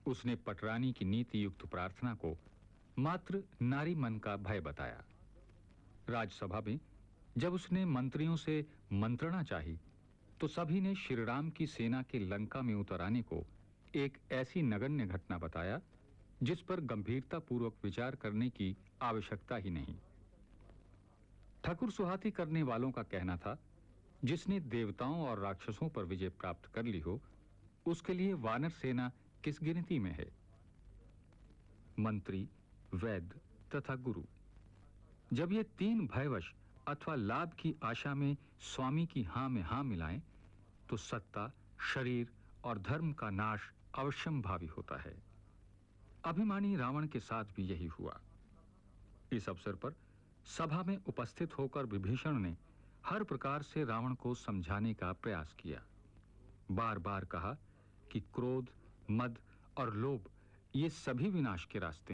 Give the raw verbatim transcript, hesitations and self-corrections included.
उसने पटरानी की नीति युक्त प्रार्थना को मात्र नारी मन का भय बताया। राज्यसभा में जब उसने मंत्रियों से मंत्रणा चाही तो सभी ने श्रीराम की सेना के लंका में उतर आने को एक ऐसी नगण्य घटना बताया जिस पर गंभीरतापूर्वक विचार करने की आवश्यकता ही नहीं। ठकुर सुहाती करने वालों का कहना था, जिसने देवताओं और राक्षसों पर विजय प्राप्त कर ली हो उसके लिए वानर सेना किस गिनती में है। मंत्री, वैद्य तथा गुरु, जब ये तीन भयवश अथवा लाभ की आशा में स्वामी की हां में हां मिलाएं तो सत्ता, शरीर और धर्म का नाश अवश्यंभावी होता है। अभिमानी रावण के साथ भी यही हुआ। इस अवसर पर सभा में उपस्थित होकर विभीषण ने हर प्रकार से रावण को समझाने का प्रयास किया। बार बार कहा कि क्रोध, मद और लोभ ये सभी विनाश के रास्ते